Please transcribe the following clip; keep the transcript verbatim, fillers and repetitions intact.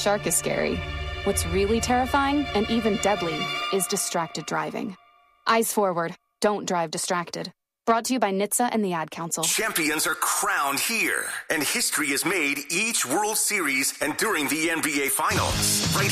shark is scary. What's really terrifying and even deadly is distracted driving. Eyes forward. Don't drive distracted. Brought to you by N H T S A and the Ad Council. Champions are crowned here, and history is made each World Series and during the N B A Finals. Right